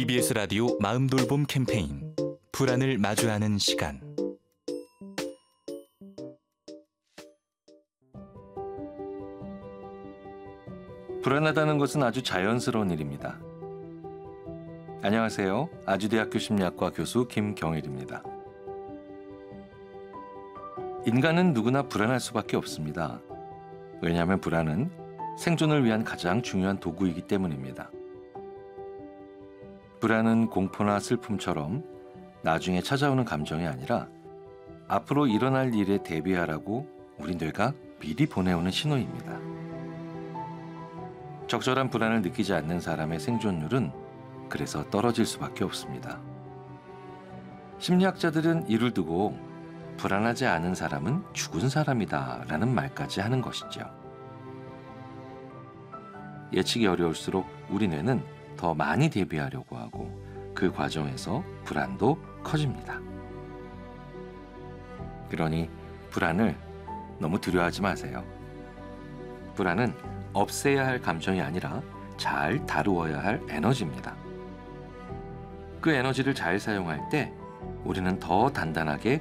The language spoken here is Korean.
EBS 라디오 마음돌봄 캠페인 불안을 마주하는 시간. 불안하다는 것은 아주 자연스러운 일입니다. 안녕하세요. 아주대학교 심리학과 교수 김경일입니다. 인간은 누구나 불안할 수밖에 없습니다. 왜냐하면 불안은 생존을 위한 가장 중요한 도구이기 때문입니다. 불안은 공포나 슬픔처럼 나중에 찾아오는 감정이 아니라 앞으로 일어날 일에 대비하라고 우리 뇌가 미리 보내오는 신호입니다. 적절한 불안을 느끼지 않는 사람의 생존율은 그래서 떨어질 수밖에 없습니다. 심리학자들은 이를 두고 불안하지 않은 사람은 죽은 사람이다 라는 말까지 하는 것이죠. 예측이 어려울수록 우리 뇌는 더 많이 대비하려고 하고 그 과정에서 불안도 커집니다. 그러니 불안을 너무 두려워하지 마세요. 불안은 없애야 할 감정이 아니라 잘 다루어야 할 에너지입니다. 그 에너지를 잘 사용할 때 우리는 더 단단하게